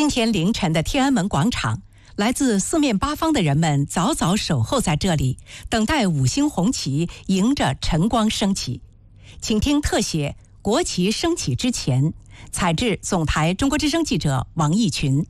今天凌晨的天安门广场，来自四面八方的人们早早守候在这里，等待五星红旗迎着晨光升起。请听特写国旗升起之前，采制总台中国之声记者王义群。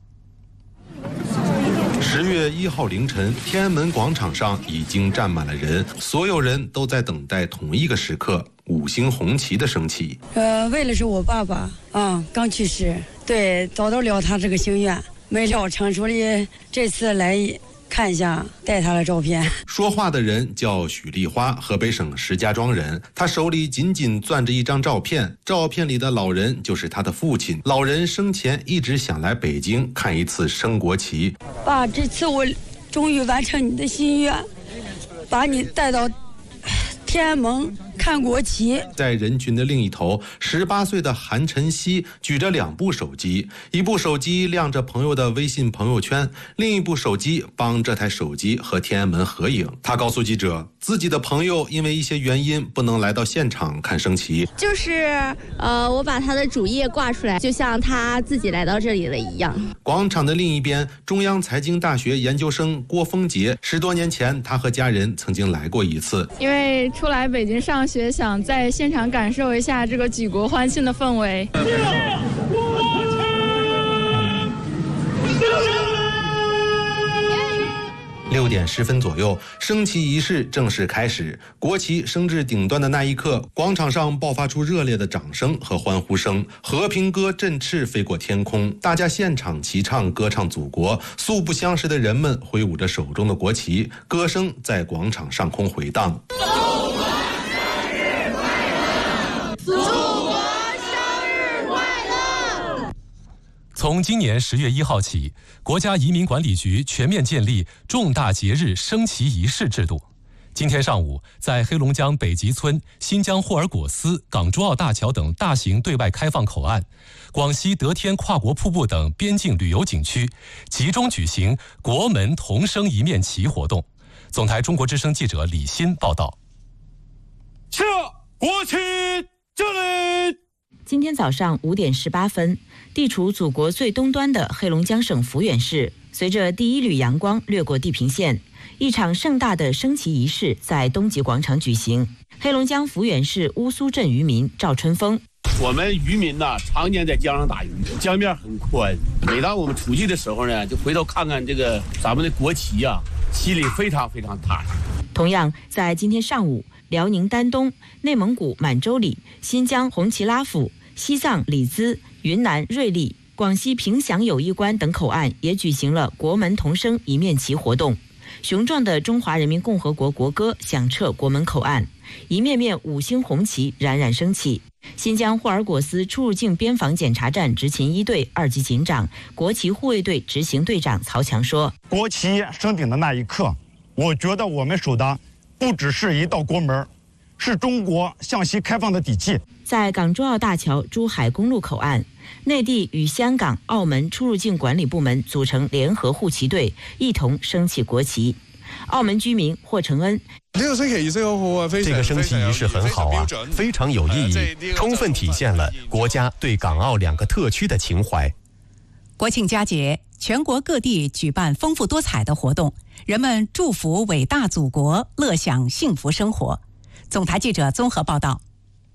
10月1号凌晨，天安门广场上已经站满了人，所有人都在等待同一个时刻——五星红旗的升起。 为了是我爸爸刚去世，对，达到了他这个心愿，没料成，所以这次来看一下，带他的照片。 说话的人叫许丽花，河北省石家庄人。他手里紧紧攥着一张照片，照片里的老人就是他的父亲。老人生前一直想来北京看一次升国旗。 爸，这次我终于完成你的心愿，把你带到天安门看国旗。 在人群的另一头，18岁的韩晨曦举着2部手机，一部手机亮着朋友的微信朋友圈，另一部手机帮这台手机和天安门合影。他告诉记者，自己的朋友因为一些原因不能来到现场看升旗， 就是我把他的主页挂出来，就像他自己来到这里了一样。 广场的另一边，中央财经大学研究生郭峰杰，10多年前他和家人曾经来过一次， 因为出来北京上学，想在现场感受一下这个举国欢庆的氛围。 6点10分左右，升旗仪式正式开始。国旗升至顶端的那一刻，广场上爆发出热烈的掌声和欢呼声，和平歌振翅飞过天空，大家现场齐唱歌唱祖国。素不相识的人们挥舞着手中的国旗，歌声在广场上空回荡。 从今年10月1号起，国家移民管理局全面建立重大节日升旗仪式制度。今天上午，在黑龙江北极村、新疆霍尔果斯、港珠澳大桥等大型对外开放口岸，广西德天跨国瀑布等边境旅游景区，集中举行国门同升一面旗活动。总台中国之声记者李欣报道。 下国旗敬礼。 今天早上5点18分，地处祖国最东端的黑龙江省抚远市，随着第一缕阳光掠过地平线，一场盛大的升旗仪式在东极广场举行。黑龙江抚远市乌苏镇渔民赵春风： 我们渔民呢，常年在江上打鱼，江面很宽。每当我们出去的时候呢，就回头看看这个咱们的国旗呀，心里非常非常踏实。 同样，在今天上午，辽宁丹东、内蒙古满洲里、新疆红旗拉府、西藏里兹、云南瑞丽、广西凭祥友谊关等口岸也举行了国门同升一面旗活动。雄壮的中华人民共和国国歌响彻国门口岸，一面面五星红旗冉冉升起。新疆霍尔果斯出入境边防检查站执勤1队2级警长、国旗护卫队执行队长曹强说： 国旗升顶的那一刻，我觉得我们守的不只是一道国门，是中国向西开放的底气。 在港珠澳大桥珠海公路口岸，内地与香港、澳门出入境管理部门组成联合护旗队，一同升起国旗。澳门居民霍承恩： 这个升旗仪式好啊， 这个升旗仪式很好啊，非常有意义，充分体现了国家对港澳2个特区的情怀。 国庆佳节，全国各地举办丰富多彩的活动，人们祝福伟大祖国，乐享幸福生活。总台记者综合报道。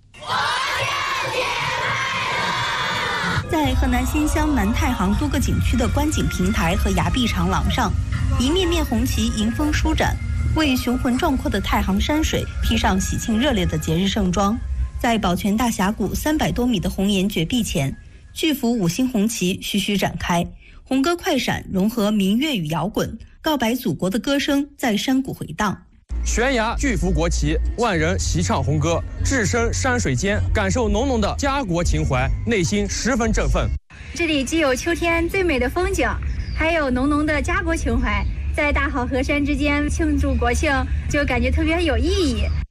在河南新乡南太行多个景区的观景平台和崖壁长廊上，一面面红旗迎风舒展，为雄浑壮阔的太行山水披上喜庆热烈的节日盛装。在宝泉大峡谷300多米的红岩绝壁前，巨幅5星红旗徐徐展开，红歌快闪融合民乐与摇滚，告白祖国的歌声在山谷回荡。 悬崖巨幅国旗，万人齐唱红歌，置身山水间，感受浓浓的家国情怀，内心十分振奋。 这里既有秋天最美的风景，还有浓浓的家国情怀，在大好河山之间庆祝国庆，就感觉特别有意义。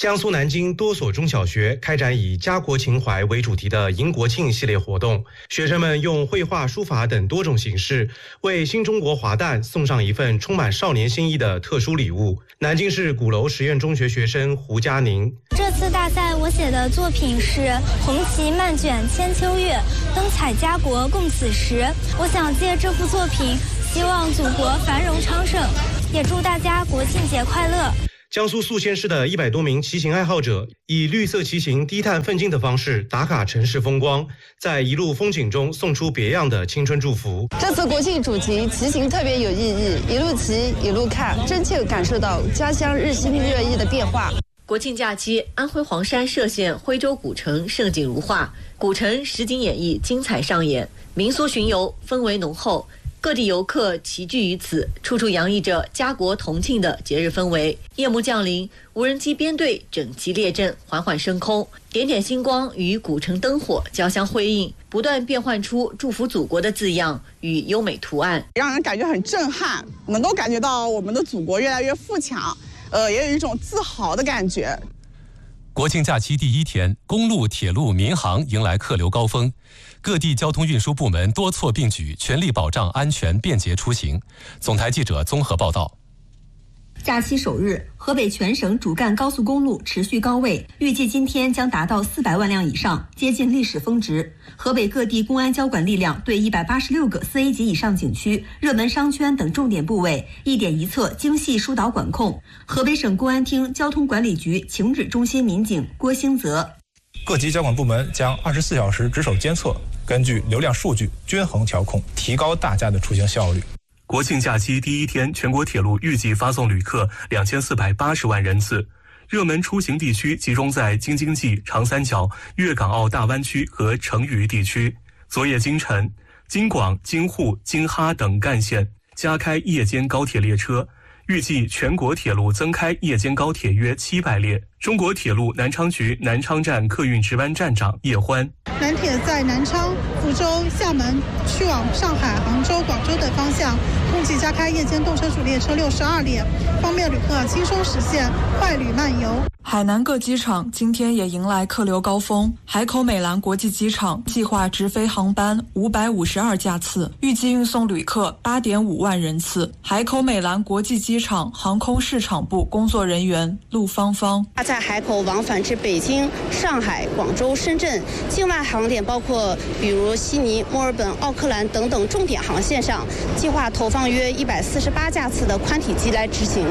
江苏南京多所中小学开展以家国情怀为主题的迎国庆系列活动，学生们用绘画、书法等多种形式，为新中国华诞送上一份充满少年心意的特殊礼物。南京市鼓楼实验中学学生胡佳宁： 这次大赛我写的作品是《红旗漫卷千秋月，灯彩家国共此时》。我想借这幅作品，希望祖国繁荣昌盛，也祝大家国庆节快乐。 江苏宿迁市的100多名骑行爱好者以绿色骑行低碳奋进的方式打卡城市风光，在一路风景中送出别样的青春祝福。 这次国庆主题骑行特别有意义，一路骑一路看，真切感受到家乡日新月异的变化。 国庆假期，安徽黄山歙县徽州古城盛景如画，古城实景演绎精彩上演，民俗巡游氛围浓厚。各地游客齐聚于此，处处洋溢着家国同庆的节日氛围。夜幕降临，无人机编队整齐列阵，缓缓升空，点点星光与古城灯火交相辉映，不断变换出祝福祖国的字样与优美图案， 让人感觉很震撼，能够感觉到我们的祖国越来越富强，也有一种自豪的感觉。 国庆假期第一天，公路、铁路、民航迎来客流高峰，各地交通运输部门多措并举，全力保障安全便捷出行。总台记者综合报道。 假期首日，河北全省主干高速公路持续高位，预计今天将达到400万辆以上，接近历史峰值。河北各地公安交管力量对186个4A 级以上景区、热门商圈等重点部位一点一策精细疏导管控。河北省公安厅交通管理局情指中心民警郭兴泽： 各级交管部门将24小时值守监测，根据流量数据均衡调控，提高大家的出行效率。 国庆假期第一天，全国铁路预计发送旅客2480万人次。热门出行地区集中在京津冀、长三角、粤港澳大湾区和成渝地区。昨夜今晨，京广、京沪、京哈等干线加开夜间高铁列车，预计全国铁路增开夜间高铁约700列。中国铁路南昌局南昌站客运值班站长叶欢： 南铁在南昌、福州、厦门去往上海、杭州、广州等方向，共计加开夜间动车主列车62列，方便旅客轻松实现快旅慢游。 海南各机场今天也迎来客流高峰，海口美兰国际机场计划直飞航班552架次，预计运送旅客8.5万人次。海口美兰国际机场航空市场部工作人员陆芳芳： 在海口往返至北京、上海、广州、深圳境外航点，包括比如悉尼、墨尔本、奥克兰等等重点航线上，计划投放约148架次的宽体机来执行。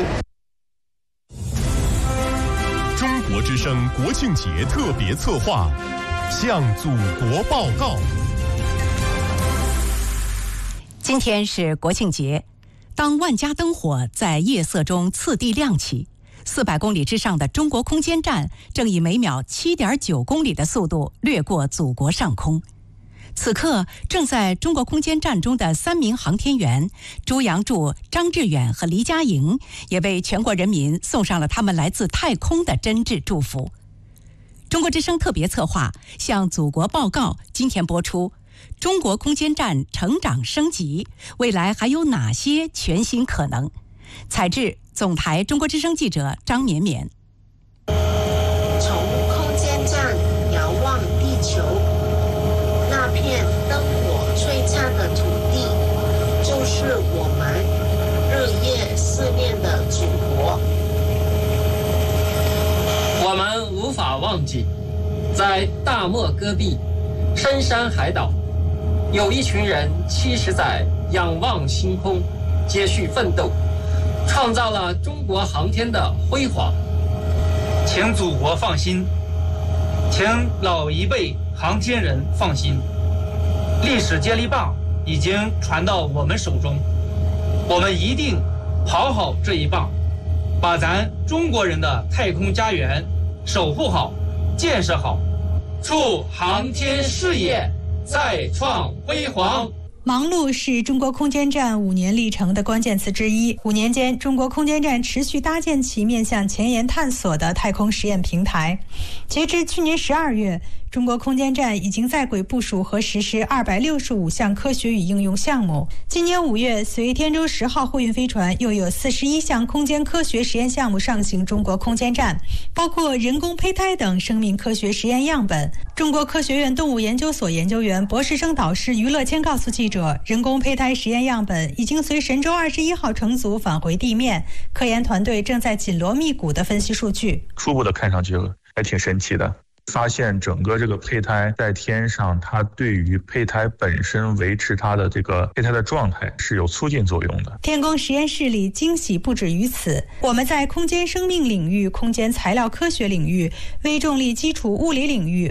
中国之声国庆节特别策划，向祖国报告。 今天是国庆节，当万家灯火在夜色中次第亮起，400公里之上的中国空间站正以每秒7.9公里的速度掠过祖国上空。此刻，正在中国空间站中的3名航天员朱杨柱、张志远和黎佳莹，也为全国人民送上了他们来自太空的真挚祝福。中国之声特别策划向祖国报告，今天播出中国空间站成长升级，未来还有哪些全新可能？采制总台中国之声记者张绵绵。 从空间站遥望地球，那片灯火璀璨的土地，就是我们日夜思念的祖国。 我们无法忘记，在大漠戈壁、深山海岛，有一群人70载仰望星空，接续奋斗，创造了中国航天的辉煌。 请祖国放心，请老一辈航天人放心，历史接力棒已经传到我们手中，我们一定跑好这一棒，把咱中国人的太空家园守护好、建设好，祝航天事业再创辉煌。 忙碌是中国空间站5年历程的关键词之一。5年间，中国空间站持续搭建起面向前沿探索的太空实验平台。截至去年12月， 中国空间站已经在轨部署和实施265项科学与应用项目。今年5月，随天舟10号货运飞船又有41项空间科学实验项目上行中国空间站，包括人工胚胎等生命科学实验样本。中国科学院动物研究所研究员、博士生导师于乐谦告诉记者，人工胚胎实验样本已经随神舟21号乘组返回地面，科研团队正在紧锣密鼓地分析数据。 初步的看上去还挺神奇的，发现整个这个胚胎在天上，它对于胚胎本身维持它的这个胚胎的状态是有促进作用的。 天宫实验室里惊喜不止于此，我们在空间生命领域、空间材料科学领域、微重力基础物理领域